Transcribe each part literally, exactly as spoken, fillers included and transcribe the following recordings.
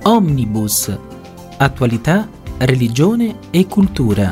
Omnibus. Attualità, religione e cultura.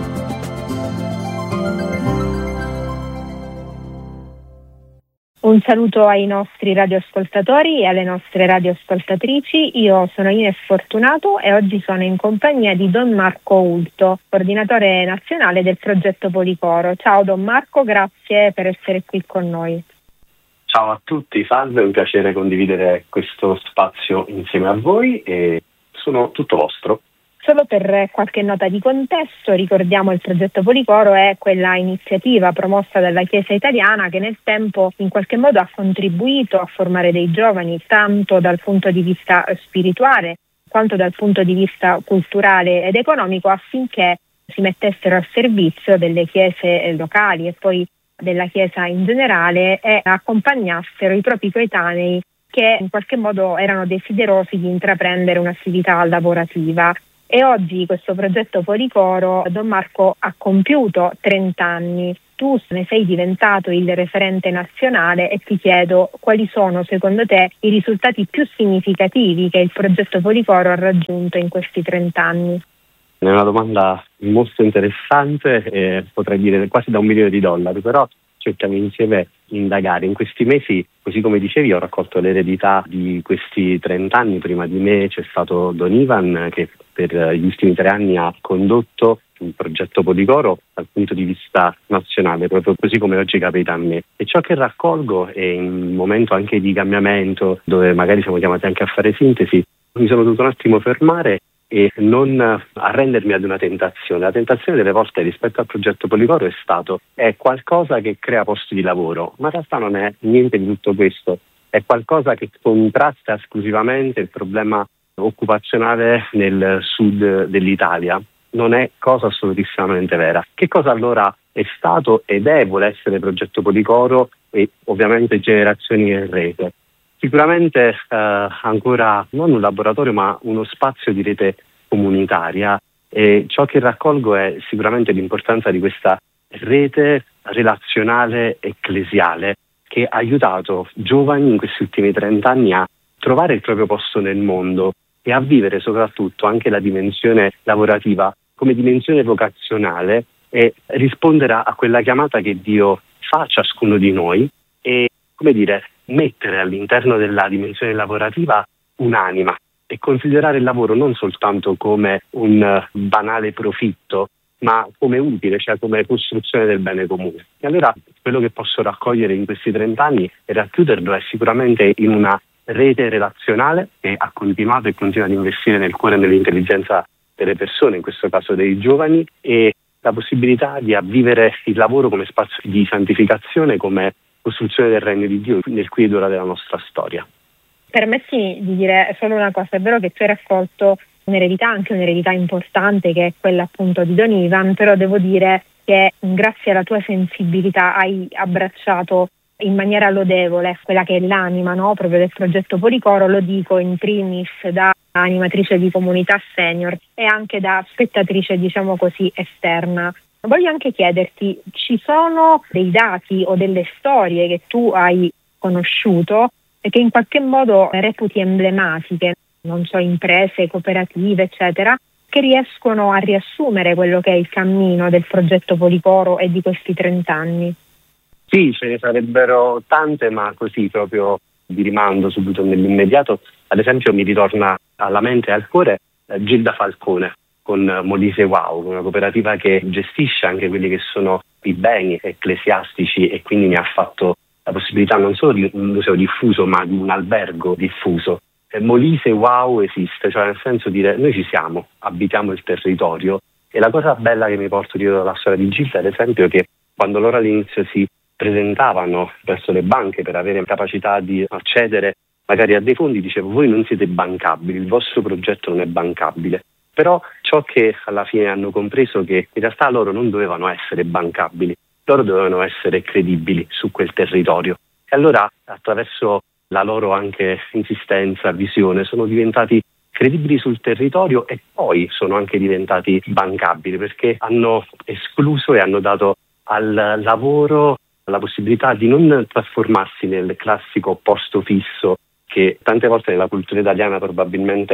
Un saluto ai nostri radioascoltatori e alle nostre radioascoltatrici. Io sono Ines Fortunato e oggi sono in compagnia di Don Marco Ulto, coordinatore nazionale del progetto Policoro. Ciao Don Marco, grazie per essere qui con noi. Ciao a tutti, salve, è un piacere condividere questo spazio insieme a voi e sono tutto vostro. Solo per qualche nota di contesto, ricordiamo il progetto Policoro è quella iniziativa promossa dalla Chiesa italiana che nel tempo in qualche modo ha contribuito a formare dei giovani tanto dal punto di vista spirituale quanto dal punto di vista culturale ed economico affinché si mettessero a servizio delle chiese locali e poi della Chiesa in generale e accompagnassero i propri coetanei che in qualche modo erano desiderosi di intraprendere un'attività lavorativa. E oggi questo progetto Policoro, Don Marco, ha compiuto trenta anni. Tu ne sei diventato il referente nazionale e ti chiedo quali sono secondo te i risultati più significativi che il progetto Policoro ha raggiunto in questi trenta anni. È una domanda molto interessante, eh, potrei dire quasi da un milione di dollari, però cerchiamo insieme di indagare. In questi mesi, così come dicevi, ho raccolto l'eredità di questi trenta anni. Prima di me c'è stato Don Ivan che per gli ultimi tre anni ha condotto il progetto Policoro dal punto di vista nazionale, proprio così come oggi capita a me. E ciò che raccolgo è in un momento anche di cambiamento, dove magari siamo chiamati anche a fare sintesi, mi sono dovuto un attimo fermare e non arrendermi ad una tentazione. La tentazione delle volte rispetto al progetto Policoro è stato è qualcosa che crea posti di lavoro, ma in realtà non è niente di tutto questo, è qualcosa che contrasta esclusivamente il problema occupazionale nel sud dell'Italia. Non è cosa assolutissimamente vera. Che cosa allora è stato ed è, vuole essere progetto Policoro e ovviamente Generazioni in Rete? Sicuramente eh, ancora non un laboratorio ma uno spazio di rete comunitaria, e ciò che raccolgo è sicuramente l'importanza di questa rete relazionale ecclesiale che ha aiutato giovani in questi ultimi trenta anni a trovare il proprio posto nel mondo e a vivere soprattutto anche la dimensione lavorativa come dimensione vocazionale e rispondere a quella chiamata che Dio fa a ciascuno di noi e, come dire, mettere all'interno della dimensione lavorativa un'anima e considerare il lavoro non soltanto come un banale profitto, ma come utile, cioè come costruzione del bene comune. E allora quello che posso raccogliere in questi trenta anni e racchiuderlo è sicuramente in una rete relazionale che ha continuato e continua ad investire nel cuore e nell'intelligenza delle persone, in questo caso dei giovani, e la possibilità di vivere il lavoro come spazio di santificazione, come costruzione del regno di Dio nel qui ed ora della nostra storia. Permetti di dire solo una cosa, è vero che tu hai raccolto un'eredità, anche un'eredità importante che è quella appunto di Don Ivan, però devo dire che grazie alla tua sensibilità hai abbracciato in maniera lodevole quella che è l'anima, no? Proprio del progetto Policoro, lo dico in primis da animatrice di comunità senior e anche da spettatrice, diciamo così, esterna. Voglio anche chiederti, ci sono dei dati o delle storie che tu hai conosciuto e che in qualche modo reputi emblematiche, non so, imprese, cooperative, eccetera, che riescono a riassumere quello che è il cammino del progetto Policoro e di questi trenta anni? Sì, ce ne sarebbero tante, ma così proprio di rimando subito nell'immediato. Ad esempio mi ritorna alla mente e al cuore eh, Gilda Falcone con Molise Wow, una cooperativa che gestisce anche quelli che sono i beni ecclesiastici e quindi mi ha fatto la possibilità non solo di un museo diffuso ma di un albergo diffuso. Eh, Molise Wow esiste, cioè nel senso di dire noi ci siamo, abitiamo il territorio, e la cosa bella che mi porto dietro dalla storia di Gilda ad esempio è che quando loro all'inizio si presentavano verso le banche per avere capacità di accedere magari a dei fondi, dicevo voi non siete bancabili, il vostro progetto non è bancabile. Però ciò che alla fine hanno compreso è che in realtà loro non dovevano essere bancabili, loro dovevano essere credibili su quel territorio. E allora attraverso la loro anche insistenza, visione, sono diventati credibili sul territorio e poi sono anche diventati bancabili perché hanno escluso e hanno dato al lavoro la possibilità di non trasformarsi nel classico posto fisso che tante volte nella cultura italiana probabilmente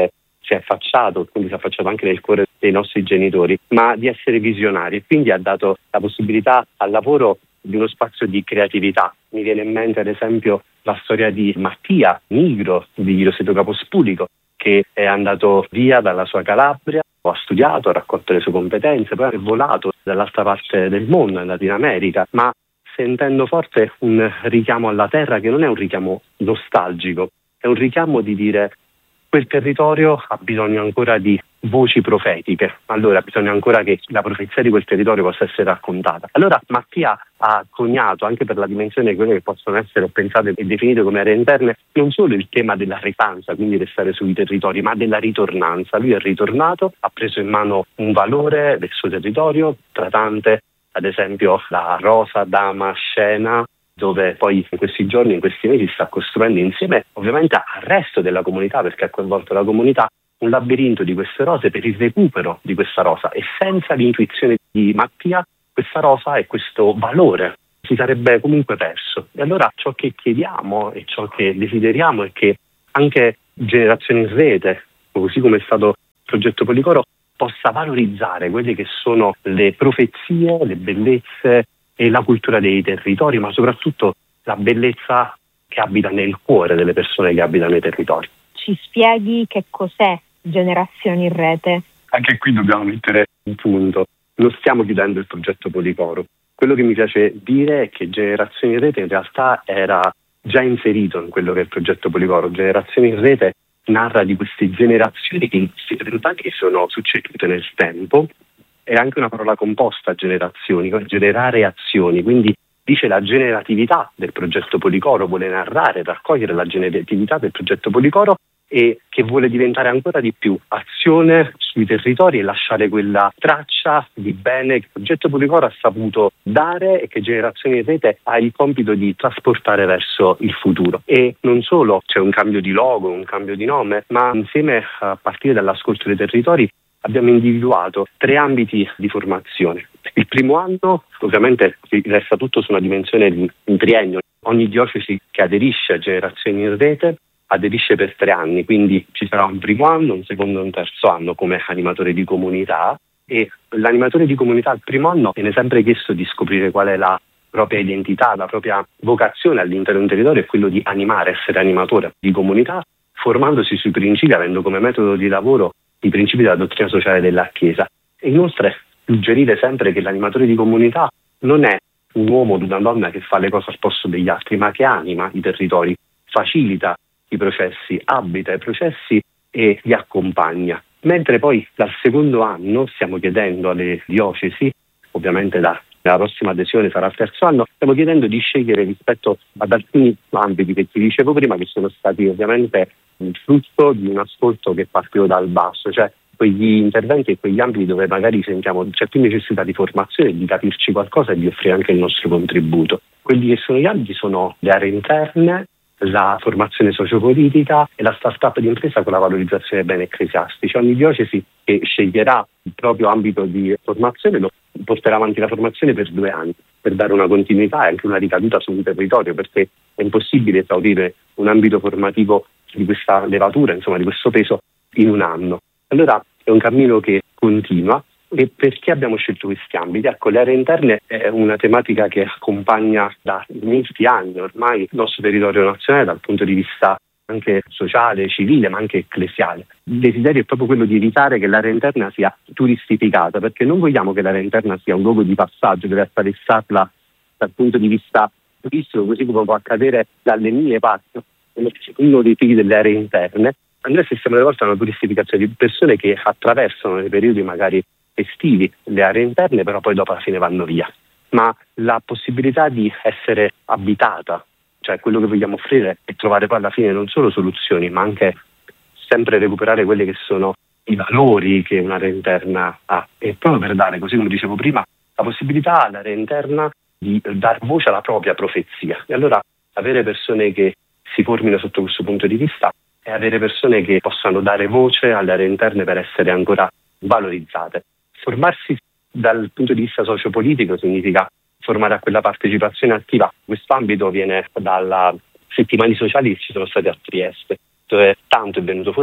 si è affacciato, quindi si è affacciato anche nel cuore dei nostri genitori, ma di essere visionari, e quindi ha dato la possibilità al lavoro di uno spazio di creatività. Mi viene in mente ad esempio la storia di Mattia Nigro di Roseto Capospulico, che è andato via dalla sua Calabria, ha studiato, ha raccolto le sue competenze, poi è volato dall'altra parte del mondo, è andato in America, ma sentendo forte un richiamo alla terra che non è un richiamo nostalgico, è un richiamo di dire quel territorio ha bisogno ancora di voci profetiche, allora bisogna ancora che la profezia di quel territorio possa essere raccontata. Allora Mattia ha coniato, anche per la dimensione di quelle che possono essere pensate e definite come aree interne, non solo il tema della restanza, quindi restare sui territori, ma della ritornanza. Lui è ritornato, ha preso in mano un valore del suo territorio, tratante ad esempio la rosa dama scena, dove poi in questi giorni, in questi mesi sta costruendo insieme ovviamente al resto della comunità, perché ha coinvolto la comunità, un labirinto di queste rose per il recupero di questa rosa, e senza l'intuizione di Mattia questa rosa e questo valore si sarebbe comunque perso. E allora ciò che chiediamo e ciò che desideriamo è che anche Generazioni in Rete, così come è stato il progetto Policoro, possa valorizzare quelle che sono le profezie, le bellezze e la cultura dei territori, ma soprattutto la bellezza che abita nel cuore delle persone che abitano nei territori. Ci spieghi che cos'è Generazioni in Rete? Anche qui dobbiamo mettere un punto. Non stiamo chiudendo il progetto Policoro. Quello che mi piace dire è che Generazioni in Rete in realtà era già inserito in quello che è il progetto Policoro. Generazioni in Rete narra di queste generazioni che in realtà che sono succedute nel tempo. È anche una parola composta, generazioni, generare azioni, quindi dice la generatività del progetto Policoro, vuole narrare, raccogliere la generatività del progetto Policoro e che vuole diventare ancora di più azione sui territori e lasciare quella traccia di bene che il progetto Policoro ha saputo dare e che Generazioni in Rete ha il compito di trasportare verso il futuro. E non solo c'è un cambio di logo, un cambio di nome, ma insieme, a partire dall'ascolto dei territori, abbiamo individuato tre ambiti di formazione. Il primo anno ovviamente resta tutto su una dimensione di un triennio. Ogni diocesi che aderisce a Generazioni in Rete aderisce per tre anni, quindi ci sarà un primo anno, un secondo e un terzo anno come animatore di comunità, e l'animatore di comunità al primo anno viene sempre chiesto di scoprire qual è la propria identità, la propria vocazione all'interno di un territorio, è quello di animare, essere animatore di comunità, formandosi sui principi, avendo come metodo di lavoro i principi della dottrina sociale della Chiesa. E inoltre suggerire sempre che l'animatore di comunità non è un uomo o una donna che fa le cose al posto degli altri, ma che anima i territori, facilita i processi, abita i processi e li accompagna. Mentre poi dal secondo anno stiamo chiedendo alle diocesi, ovviamente da la prossima adesione sarà il terzo anno, stiamo chiedendo di scegliere rispetto ad alcuni ambiti che ti dicevo prima, che sono stati ovviamente il frutto di un ascolto che partiva dal basso, cioè quegli interventi e quegli ambiti dove magari sentiamo c'è più necessità di formazione, di capirci qualcosa e di offrire anche il nostro contributo. Quelli che sono gli ambiti sono le aree interne, la formazione sociopolitica e la start-up di impresa con la valorizzazione dei beni ecclesiastici. Ogni diocesi che sceglierà il proprio ambito di formazione lo porterà avanti la formazione per due anni, per dare una continuità e anche una ricaduta su un territorio, perché è impossibile esaurire un ambito formativo di questa levatura, insomma di questo peso, in un anno. Allora è un cammino che continua. E perché abbiamo scelto questi ambiti? Ecco, le aree interne è una tematica che accompagna da molti anni ormai il nostro territorio nazionale dal punto di vista anche sociale, civile, ma anche ecclesiale. Il desiderio è proprio quello di evitare che l'area interna sia turistificata, perché non vogliamo che l'area interna sia un luogo di passaggio, deve attraversarla dal punto di vista turistico, così come può accadere dalle mie parti. Uno dei figli delle aree interne, noi assistiamo alle volte a una turistificazione di persone che attraversano nei periodi magari estivi le aree interne, però poi dopo alla fine vanno via. Ma la possibilità di essere abitata, cioè quello che vogliamo offrire, è trovare poi alla fine non solo soluzioni, ma anche sempre recuperare quelli che sono i valori che un'area interna ha, e proprio per dare, così come dicevo prima, la possibilità all'area interna di dar voce alla propria profezia. E allora avere persone che si formino sotto questo punto di vista e avere persone che possano dare voce alle aree interne per essere ancora valorizzate. Formarsi dal punto di vista sociopolitico significa formare a quella partecipazione attiva. Questo ambito viene dalla settimane sociali che ci sono state a Trieste, dove tanto è venuto fuori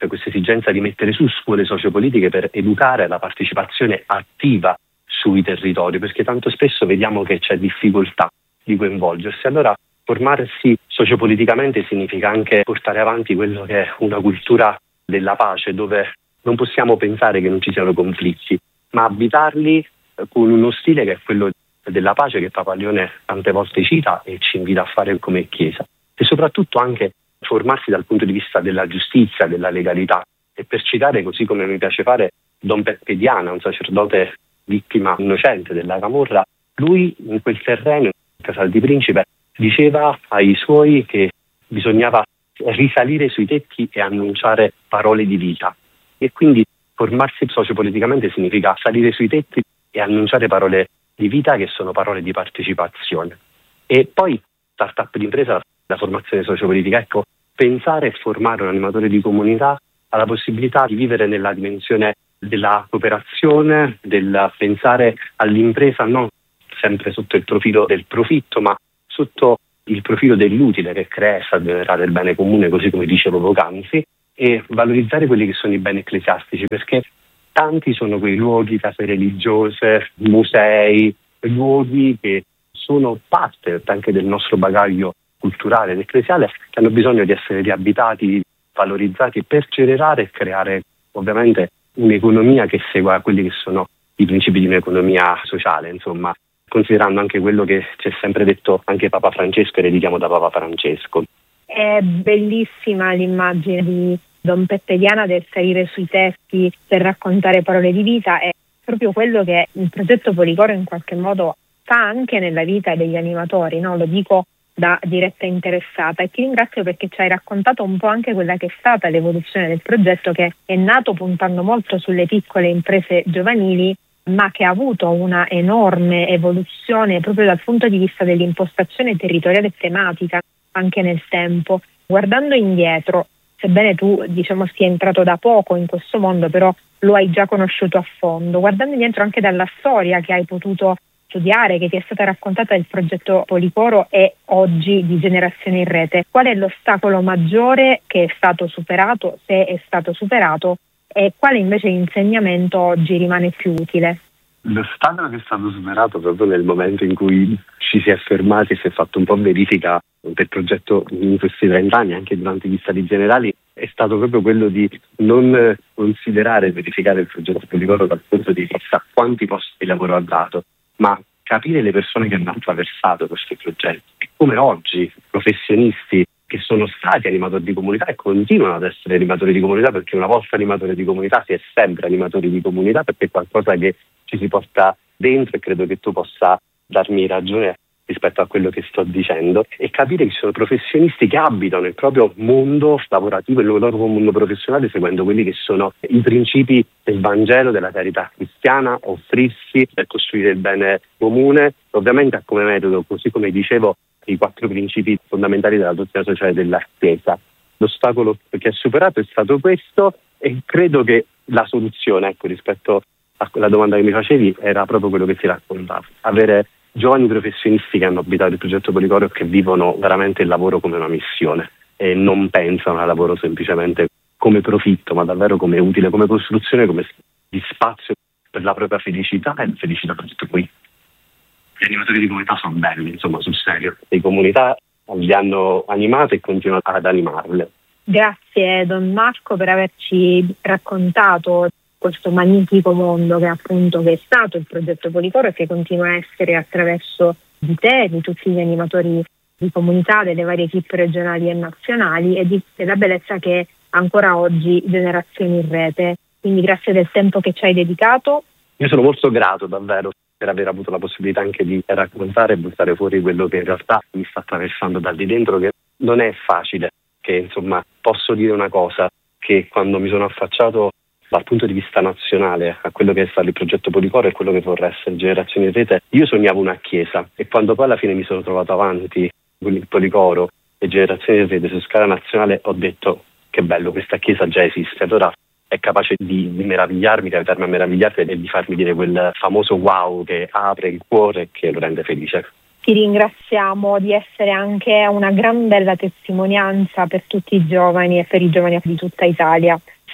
questa esigenza di mettere su scuole sociopolitiche per educare la partecipazione attiva sui territori, perché tanto spesso vediamo che c'è difficoltà di coinvolgersi. Allora formarsi sociopoliticamente significa anche portare avanti quello che è una cultura della pace, dove non possiamo pensare che non ci siano conflitti, ma abitarli con uno stile che è quello della pace che Papa Leone tante volte cita e ci invita a fare come Chiesa, e soprattutto anche formarsi dal punto di vista della giustizia, della legalità. E per citare, così come mi piace fare, Don Peppe Diana, un sacerdote vittima innocente della camorra, lui in quel terreno, in Casal di Principe, diceva ai suoi che bisognava risalire sui tetti e annunciare parole di vita. E quindi formarsi sociopoliticamente significa salire sui tetti e annunciare parole di vita, che sono parole di partecipazione. E poi startup d'impresa, la formazione sociopolitica, ecco, pensare e formare un animatore di comunità ha la possibilità di vivere nella dimensione della cooperazione, del pensare all'impresa non sempre sotto il profilo del profitto, ma sotto il profilo dell'utile che crea e sa generare il bene comune, così come dicevo poc'anzi, e valorizzare quelli che sono i beni ecclesiastici, perché tanti sono quei luoghi, case religiose, musei, luoghi che sono parte anche del nostro bagaglio culturale ed ecclesiale, che hanno bisogno di essere riabitati, valorizzati per generare e creare ovviamente un'economia che segua quelli che sono i principi di un'economia sociale, insomma, considerando anche quello che ci è sempre detto anche Papa Francesco, e ereditiamo da Papa Francesco. È bellissima l'immagine di Don Peppe Diana del salire sui tetti per raccontare parole di vita. È proprio quello che il progetto Policoro in qualche modo fa anche nella vita degli animatori, no? Lo dico da diretta interessata, e ti ringrazio perché ci hai raccontato un po' anche quella che è stata l'evoluzione del progetto, che è nato puntando molto sulle piccole imprese giovanili, ma che ha avuto una enorme evoluzione proprio dal punto di vista dell'impostazione territoriale e tematica anche nel tempo. Guardando indietro, sebbene tu diciamo sia entrato da poco in questo mondo, però lo hai già conosciuto a fondo, guardando indietro anche dalla storia che hai potuto studiare, che ti è stata raccontata del progetto Policoro e oggi di Generazione in Rete, qual è l'ostacolo maggiore che è stato superato, se è stato superato, e quale invece insegnamento oggi rimane più utile? L'ostacolo che è stato superato proprio nel momento in cui ci si è fermati e si è fatto un po' verifica del progetto in questi trent'anni, anche durante gli stati generali, è stato proprio quello di non considerare e verificare il progetto Policoro dal punto di vista quanti posti di lavoro ha dato, ma capire le persone che hanno attraversato questi progetti, e come oggi professionisti che sono stati animatori di comunità e continuano ad essere animatori di comunità, perché una volta animatore di comunità si è sempre animatori di comunità, perché è qualcosa che ci si porta dentro, e credo che tu possa darmi ragione rispetto a quello che sto dicendo, e capire che ci sono professionisti che abitano il proprio mondo lavorativo, il loro mondo professionale, seguendo quelli che sono i principi del Vangelo, della carità cristiana, offrirsi per costruire il bene comune, ovviamente come metodo, così come dicevo, i quattro principi fondamentali della dottrina sociale della Chiesa. L'ostacolo che è superato è stato questo, e credo che la soluzione, ecco, rispetto a quella domanda che mi facevi, era proprio quello che ti raccontavo: avere giovani professionisti che hanno abitato il progetto Policoro e che vivono veramente il lavoro come una missione e non pensano al lavoro semplicemente come profitto, ma davvero come utile, come costruzione, come di spazio per la propria felicità e la felicità per tutto qui. Gli animatori di comunità sono belli, insomma, sul serio. Le comunità li hanno animate e continuano ad animarle. Grazie Don Marco per averci raccontato questo magnifico mondo che appunto che è stato il progetto Policoro e che continua a essere attraverso di te, di tutti gli animatori di comunità, delle varie equipe regionali e nazionali, e di, della bellezza che è ancora oggi Generazioni in Rete. Quindi grazie del tempo che ci hai dedicato. Io sono molto grato davvero per aver avuto la possibilità anche di raccontare e buttare fuori quello che in realtà mi sta attraversando da lì dentro, che non è facile, che insomma posso dire una cosa, che quando mi sono affacciato dal punto di vista nazionale a quello che è stato il progetto Policoro e quello che vorrà essere Generazioni in Rete, io sognavo una chiesa, e quando poi alla fine mi sono trovato avanti con il Policoro e Generazioni in Rete su scala nazionale, ho detto che bello, questa chiesa già esiste. Allora è capace di, di meravigliarmi, di aiutarmi a meravigliarmi e di farmi dire quel famoso wow che apre il cuore e che lo rende felice. Ti ringraziamo di essere anche una gran bella testimonianza per tutti i giovani e per i giovani di tutta Italia.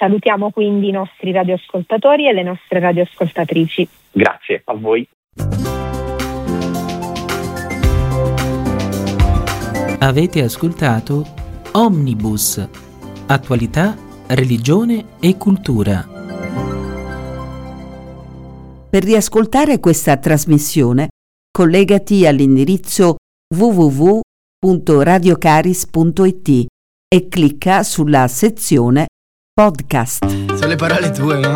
Salutiamo quindi i nostri radioascoltatori e le nostre radioascoltatrici. Grazie a voi. Avete ascoltato Omnibus, attualità, religione e cultura. Per riascoltare questa trasmissione, collegati all'indirizzo w w w punto radiocaris punto i t e clicca sulla sezione Podcast. Sono le parole tue, no?